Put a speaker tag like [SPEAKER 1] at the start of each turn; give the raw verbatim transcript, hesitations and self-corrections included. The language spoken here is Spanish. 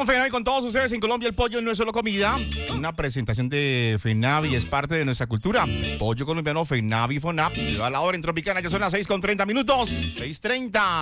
[SPEAKER 1] Estamos Fenavi con todos ustedes. En Colombia el pollo no es solo comida. Una presentación de Fenavi es parte de nuestra cultura. Pollo colombiano Fenavi Fonap. Lleva la hora en Tropicana, ya son las seis con treinta minutos. seis treinta.